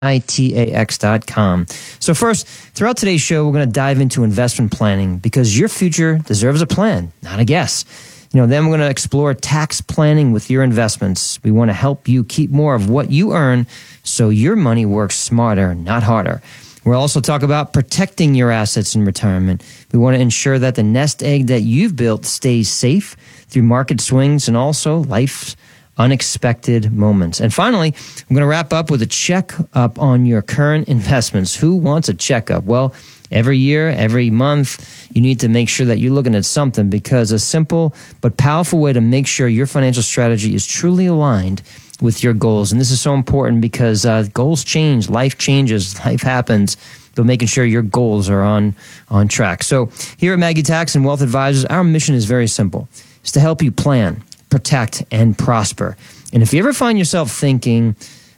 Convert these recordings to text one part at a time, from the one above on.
ITAX.com. So first, throughout today's show, we're going to dive into investment planning because your future deserves a plan, not a guess. Then we're going to explore tax planning with your investments. We want to help you keep more of what you earn so your money works smarter, not harder. We'll also talk about protecting your assets in retirement. We want to ensure that the nest egg that you've built stays safe through market swings and also life's unexpected moments. And finally, I'm going to wrap up with a check-up on your current investments. Who wants a check-up? Well, every year, every month, you need to make sure that you're looking at something because a simple but powerful way to make sure your financial strategy is truly aligned with your goals. And this is so important because goals change, life changes, life happens, but making sure your goals are on track. So here at Maggie Tax and Wealth Advisors, our mission is very simple. It's to help you plan, protect, and prosper. And if you ever find yourself thinking,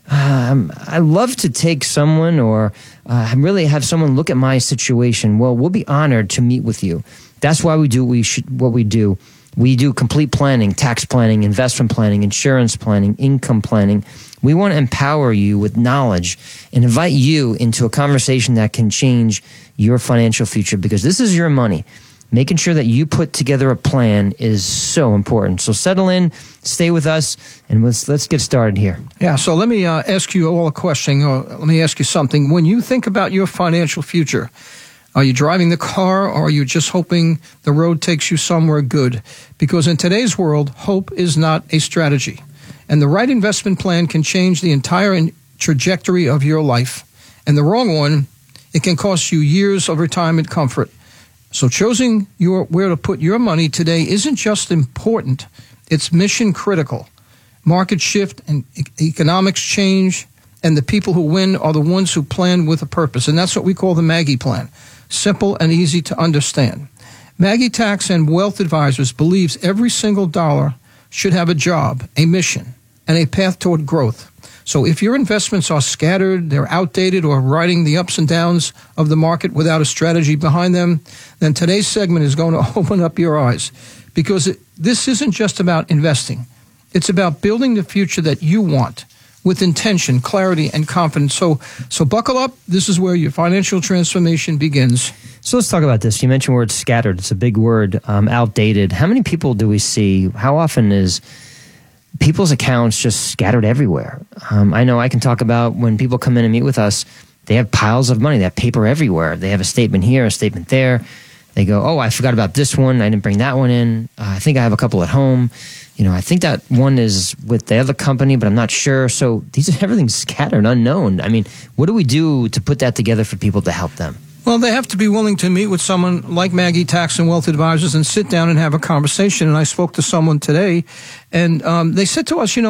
I love to take someone or really have someone look at my situation, well, we'll be honored to meet with you. That's why we do what we do. We do complete planning, tax planning, investment planning, insurance planning, income planning. We want to empower you with knowledge and invite you into a conversation that can change your financial future because this is your money. Making sure that you put together a plan is so important. So settle in, stay with us, and let's get started here. Yeah, so let me ask you all a question. Let me ask you something. When you think about your financial future, are you driving the car or are you just hoping the road takes you somewhere good? Because in today's world, hope is not a strategy. And the right investment plan can change the entire trajectory of your life. And the wrong one, it can cost you years of retirement comfort. So choosing where to put your money today isn't just important, it's mission critical. Market shift and economics change, and the people who win are the ones who plan with a purpose. And that's what we call the Maggie Plan. Simple and easy to understand. Maggie Tax and Wealth Advisors believes every single dollar should have a job, a mission, and a path toward growth. So if your investments are scattered, they're outdated, or riding the ups and downs of the market without a strategy behind them, then today's segment is going to open up your eyes. Because this isn't just about investing. It's about building the future that you want with intention, clarity, and confidence. So buckle up. This is where your financial transformation begins. So let's talk about this. You mentioned word scattered. It's a big word, outdated. How many people do we see? How often is people's accounts just scattered everywhere? I know I can talk about when people come in and meet with us, they have piles of money. They have paper everywhere. They have a statement here, a statement there. They go, oh, I forgot about this one. I didn't bring that one in. I think I have a couple at home. I think that one is with the other company, but I'm not sure. So everything's scattered, unknown. I mean, what do we do to put that together for people to help them? Well, they have to be willing to meet with someone like Maggie Tax and Wealth Advisors and sit down and have a conversation. And I spoke to someone today, and they said to us,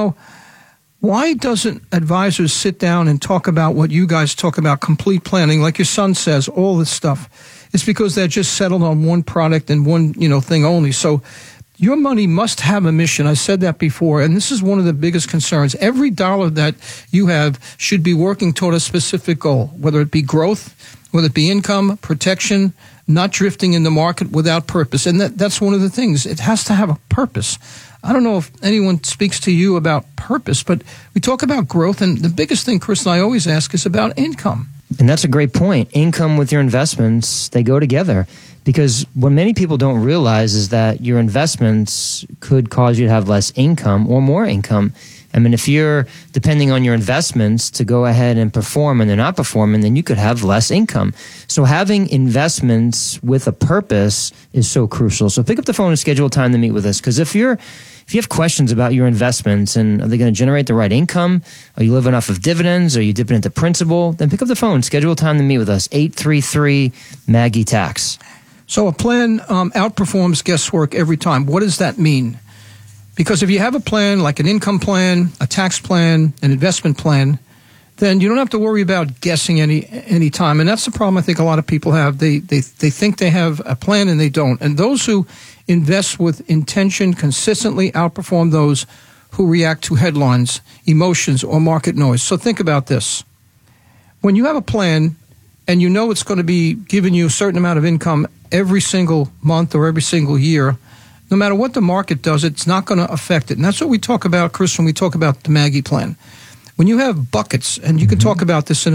why doesn't advisors sit down and talk about what you guys talk about, complete planning, like your son says, all this stuff? It's because they're just settled on one product and one, thing only. So your money must have a mission. I said that before, and this is one of the biggest concerns. Every dollar that you have should be working toward a specific goal, whether it be growth, whether it be income, protection, not drifting in the market without purpose. And that's one of the things. It has to have a purpose. I don't know if anyone speaks to you about purpose, but we talk about growth, and the biggest thing, Chris and I always ask, is about income. And that's a great point. Income with your investments, they go together. Because what many people don't realize is that your investments could cause you to have less income or more income. I mean, if you're depending on your investments to go ahead and perform and they're not performing, then you could have less income. So having investments with a purpose is so crucial. So pick up the phone and schedule a time to meet with us. Because if you have questions about your investments and are they going to generate the right income? Are you living off of dividends? Are you dipping into principal? Then pick up the phone, schedule a time to meet with us, 833-MAGGIE-TAX. So a plan outperforms guesswork every time. What does that mean? Because if you have a plan like an income plan, a tax plan, an investment plan, then you don't have to worry about guessing any time. And that's the problem I think a lot of people have. They think they have a plan and they don't. And those who invest with intention consistently outperform those who react to headlines, emotions, or market noise. So think about this. When you have a plan and you know it's going to be giving you a certain amount of income every single month or every single year, no matter what the market does, it's not going to affect it. And that's what we talk about, Chris, when we talk about the Maggie Plan. when you have buckets, and you can talk about this in